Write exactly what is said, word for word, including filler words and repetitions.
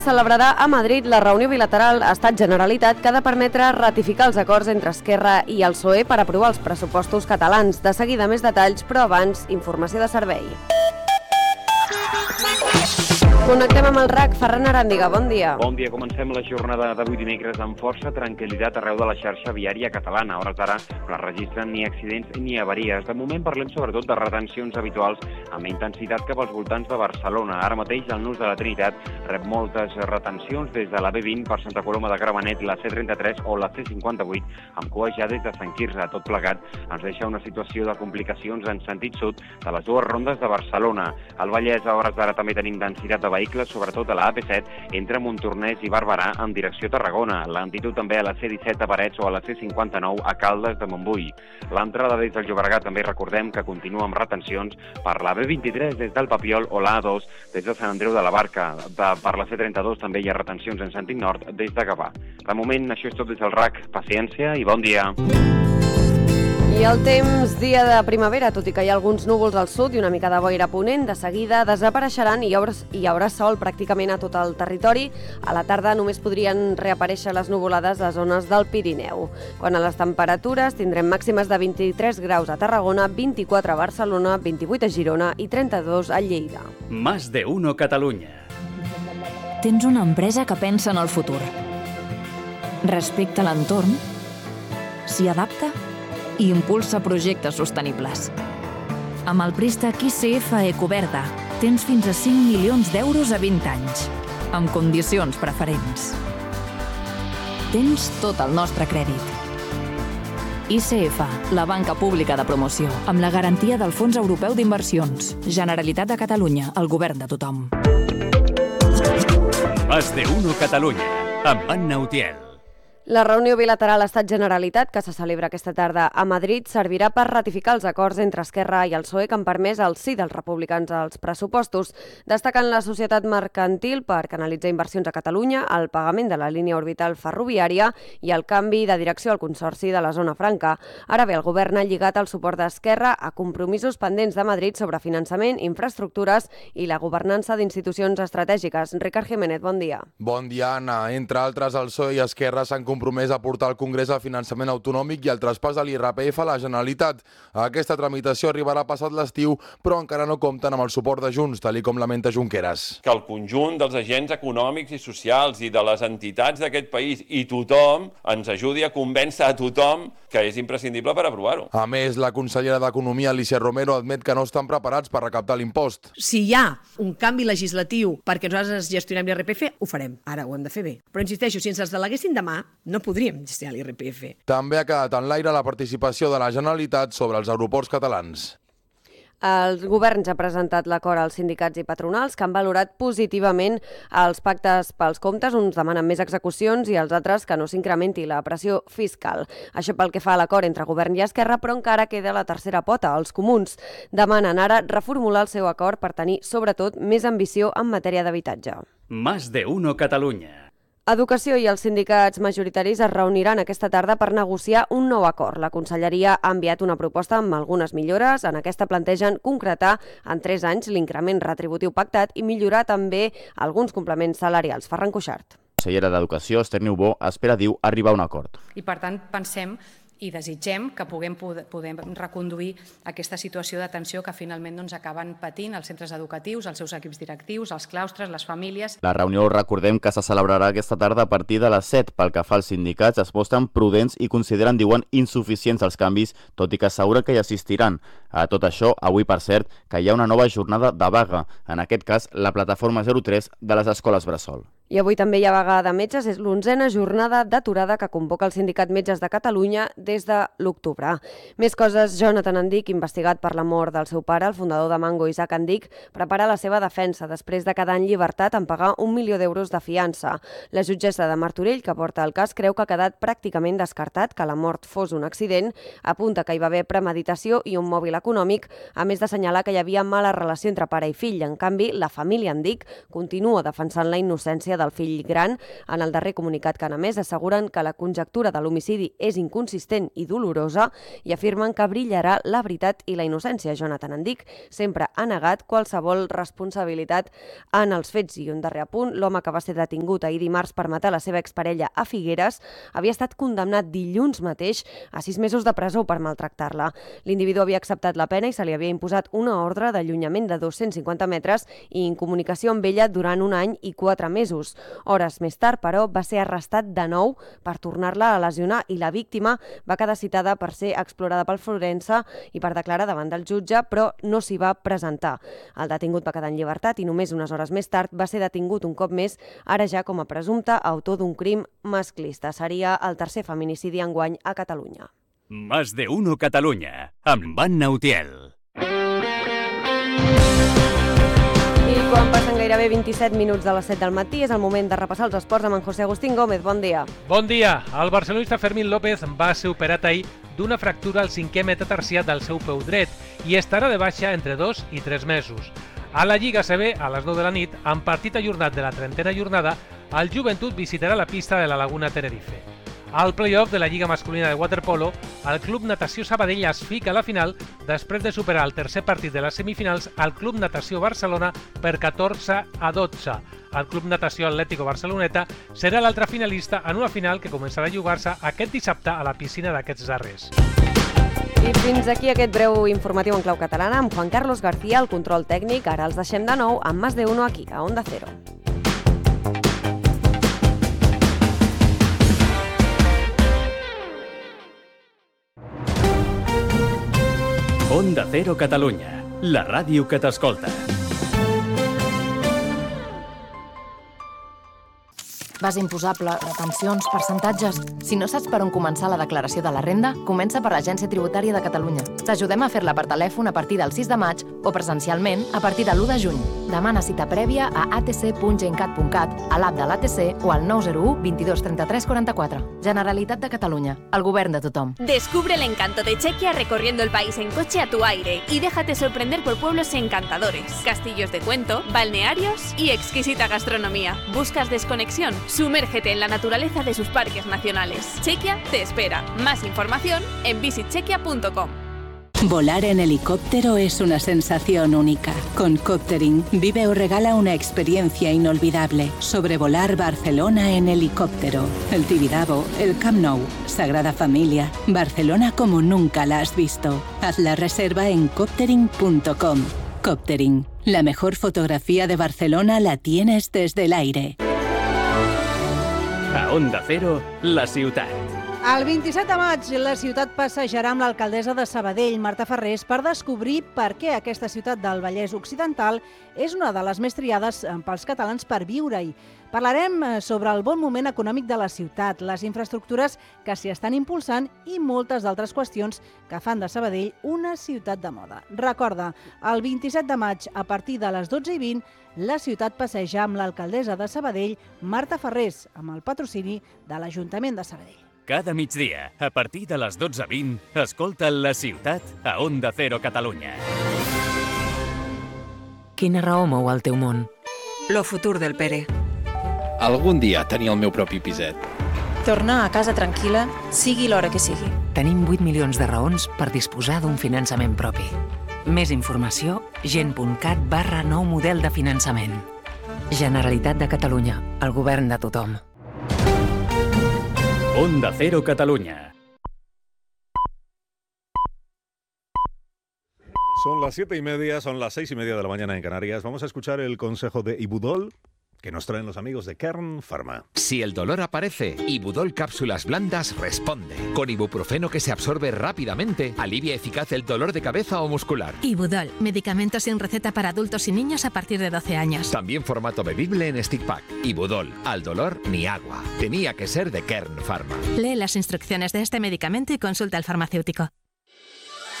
Celebrarà a Madrid la reunió bilateral Estat-Generalitat que ha de permetre ratificar els acords entre Esquerra i el P S O E per aprovar els pressupostos catalans. De seguida més detalls, però abans, informació de servei. Connectem amb el R A C. Ferran Aràndiga, bon dia. Bon dia. Comencem la jornada d'avui dimecres amb força tranquil·litat arreu de la xarxa viària catalana. A hores d'ara no es registren ni accidents ni avaries. De moment parlem sobretot de retencions habituals amb intensitat cap als voltants de Barcelona. Ara mateix el nus de la Trinitat rep moltes retencions des de la B vint per Santa Coloma de Gramenet, la C trenta-tres o la C cinquanta-vuit, amb cua ja des de Sant Quirze. Tot plegat ens deixa una situació de complicacions en sentit sud de les dues rondes de Barcelona. Al Vallès a hores d'ara també tenim densitat de vehicles, sobretot a la A P set, entre Montornès i Barberà en direcció Tarragona. Lentitud també a la C disset a Parets o a la C cinquanta-nou a Caldes de Montbui. L'entrada des del Llobregat també recordem que continua amb retencions per la B vint-i-tres des del Papiol o la A dos des de Sant Andreu de la Barca. De, per la C trenta-dos també hi ha retencions en sentit nord des de Gavà. De moment això és tot des del R A C. Paciència i bon dia. I el temps, dia de primavera, tot i que hi ha alguns núvols al sud i una mica de boira a ponent, de seguida desapareixeran i hi haurà, hi haurà sol pràcticament a tot el territori. A la tarda només podrien reaparèixer les nuvolades a zones del Pirineu. Quant a les temperatures, tindrem màximes de vint-i-tres graus a Tarragona, vint-i-quatre a Barcelona, vint-i-vuit a Girona i trenta-dos a Lleida. Más de uno Catalunya. Tens una empresa que pensa en el futur. Respecta l'entorn, s'hi adapta i impulsa projectes sostenibles. Amb el préstec I C F Ecoverda tens fins a cinc milions d'euros a vint anys, amb condicions preferents. Tens tot el nostre crèdit. I C F, la banca pública de promoció, amb la garantia del Fons Europeu d'Inversions. Generalitat de Catalunya, el govern de tothom. Más de uno Catalunya, amb Anna Utiel. La reunió bilateral Estat-Generalitat, que se celebra aquesta tarda a Madrid, servirà per ratificar els acords entre Esquerra i el P S O E que han permès el sí dels republicans als pressupostos. Destaquen la societat mercantil per canalitzar inversions a Catalunya, el pagament de la línia orbital ferroviària i el canvi de direcció al Consorci de la Zona Franca. Ara bé, el govern ha lligat el suport d'Esquerra a compromisos pendents de Madrid sobre finançament, infraestructures i la governança d'institucions estratègiques. Ricard Jiménez, bon dia. Bon dia, Anna. Entre altres, el P S O E i Esquerra s'han compromès a portar al Congrés el finançament autonòmic i el traspàs de l'I R P F a la Generalitat. Aquesta tramitació arribarà passat l'estiu, però encara no compten amb el suport de Junts, tal com lamenta Junqueras. Que el conjunt dels agents econòmics i socials i de les entitats d'aquest país i tothom ens ajudi a convèncer a tothom que és imprescindible per aprovar-ho. A més, la consellera d'Economia, Alicia Romero, admet que no estan preparats per recaptar l'impost. Si hi ha un canvi legislatiu perquè nosaltres gestionem l'I R P F, ho farem. Ara ho hem de fer bé. Però insisteixo, si ens els deleguessin demà, no podríem gestionar l'I R P F. També ha quedat en l'aire la participació de la Generalitat sobre els aeroports catalans. El govern ja ha presentat l'acord als sindicats i patronals que han valorat positivament els pactes pels comptes. Uns demanen més execucions i els altres que no s'incrementi la pressió fiscal. Això pel que fa a l'acord entre govern i Esquerra, però encara queda la tercera pota. Els comuns demanen ara reformular el seu acord per tenir, sobretot, més ambició en matèria d'habitatge. Más de uno Catalunya. Educació i els sindicats majoritaris es reuniran aquesta tarda per negociar un nou acord. La Conselleria ha enviat una proposta amb algunes millores. En aquesta plantegen concretar en tres anys l'increment retributiu pactat i millorar també alguns complements salarials. Ferran Cuixart. La consellera d'Educació, Esther Niubó, espera, diu, arribar a un acord. I per tant pensem i desitgem que puguem poder, poder reconduir aquesta situació de tensió que finalment doncs, acaben patint els centres educatius, els seus equips directius, els claustres, les famílies. La reunió, recordem, que se celebrarà aquesta tarda a partir de les set. Pel que fa als sindicats, es mostren prudents i consideren, diuen, insuficients els canvis, tot i que asseguren que hi assistiran. A tot això, avui, per cert, que hi ha una nova jornada de vaga, en aquest cas, la plataforma zero tres de les escoles bressol. I avui també hi ha vaga de metges, és l'onzena jornada d'aturada que convoca el Sindicat Metges de Catalunya des de l'octubre. Més coses, Jonathan Andic, investigat per la mort del seu pare, el fundador de Mango, Isaac Andic, prepara la seva defensa després de quedar en llibertat en pagar un milió d'euros de fiança. La jutgessa de Martorell, que porta el cas, creu que ha quedat pràcticament descartat que la mort fos un accident, apunta que hi va haver premeditació i un mòbil econòmic, a més d'assenyalar que hi havia mala relació entre pare i fill. En canvi, la família Andic continua defensant la innocència del fill gran. En el darrer comunicat que han emès asseguren que la conjectura de l'homicidi és inconsistent i dolorosa i afirmen que brillarà la veritat i la innocència. Jonathan Andic sempre ha negat qualsevol responsabilitat en els fets. I un darrer apunt, l'home que va ser detingut ahir dimarts per matar la seva exparella a Figueres havia estat condemnat dilluns mateix a sis mesos de presó per maltractar-la. L'individu havia acceptat la pena i se li havia imposat una ordre d'allunyament de dos-cents cinquanta metres i incomunicació amb ella durant un any i quatre mesos. Hores més tard, però, va ser arrestat de nou per tornar-la a lesionar i la víctima va quedar citada per ser explorada pel forense i per declarar davant del jutge, però no s'hi va presentar. El detingut va quedar en llibertat i només unes hores més tard va ser detingut un cop més, ara ja com a presumpte autor d'un crim masclista. Seria el tercer feminicidi enguany a Catalunya. Más de uno Catalunya, amb Anna Utiel. I quan passen gairebé vint-i-set minuts de les set del matí és el moment de repassar els esports amb en José Agustín Gómez. Bon dia. Bon dia. El barcelonista Fermín López va ser operat ahir d'una fractura al cinquè metatarsià del seu peu dret i estarà de baixa entre dos i tres mesos. A la Lliga A C B, a les nou de la nit, en partit ajornat de la trentena jornada, el Joventut visitarà la pista de la Laguna Tenerife. Al play-off de la Lliga Masculina de Waterpolo, el Club Natació Sabadell es fica a la final després de superar el tercer partit de les semifinals al Club Natació Barcelona per catorze a dotze. El Club Natació Atlético Barceloneta serà l'altre finalista en una final que començarà a jugar-se aquest dissabte a la piscina d'aquests darrers. I fins aquí aquest breu informatiu en clau catalana amb Juan Carlos García, el control tècnic. Ara els deixem de nou amb Más de Uno aquí, a Onda Cero. Onda Cero Catalunya, la ràdio que t'escolta. Base imposable, retencions, percentatges... Si no saps per on començar la declaració de la renda, comença per l'Agència Tributària de Catalunya. T'ajudem a fer-la per telèfon a partir del sis de maig o presencialment a partir de l'u de juny. Demana cita prèvia a a t c punt gencat punt cat, a l'app de l'A T C o al nou zero u veintidós trenta tres quaranta quatre. Generalitat de Catalunya, el govern de tothom. Descubre el encanto de Chequia recorriendo el país en coche a tu aire y déjate sorprender por pueblos encantadores, castillos de cuento, balnearios y exquisita gastronomía. ¿Buscas desconexión? Sumérgete en la naturaleza de sus parques nacionales. Chequia te espera. Más información en visit chequia punto com. Volar en helicóptero es una sensación única. Con Coptering vive o regala una experiencia inolvidable. Sobrevolar Barcelona en helicóptero. El Tibidabo, el Camp Nou, Sagrada Familia, Barcelona como nunca la has visto. Haz la reserva en coptering punto com. Coptering, la mejor fotografía de Barcelona la tienes desde el aire. A Onda Cero, la ciutat. El vint-i-set de maig, la ciutat passejarà amb l'alcaldessa de Sabadell, Marta Ferrés, per descobrir per què aquesta ciutat del Vallès Occidental és una de les més triades pels catalans per viure-hi. Parlarem sobre el bon moment econòmic de la ciutat, les infraestructures que s'hi estan impulsant i moltes d'altres qüestions que fan de Sabadell una ciutat de moda. Recorda, el vint-i-set de maig, a partir de les dotze i vint, la ciutat passeja amb l'alcaldessa de Sabadell, Marta Ferrés, amb el patrocini de l'Ajuntament de Sabadell. Cada migdia, a partir de les dotze vint, escolta La Ciutat a Onda Cero Catalunya. Quina raó mou el teu món? Lo futur del Pere. Algun dia tenir el meu propi piset. Tornar a casa tranquil·la, sigui l'hora que sigui. Tenim vuit milions de raons per disposar d'un finançament propi. Més informació, gent punt cat barra nou model de finançament. Generalitat de Catalunya, el govern de tothom. Onda Cero Cataluña. Son las siete y media, son las seis y media de la mañana en Canarias. Vamos a escuchar el consejo de Ibudol que nos traen los amigos de Kern Pharma. Si el dolor aparece, Ibudol Cápsulas Blandas responde. Con ibuprofeno que se absorbe rápidamente, alivia eficaz el dolor de cabeza o muscular. Ibudol, medicamento sin receta para adultos y niños a partir de doce años. También formato bebible en stick pack. Ibudol, al dolor ni agua. Tenía que ser de Kern Pharma. Lee las instrucciones de este medicamento y consulta al farmacéutico.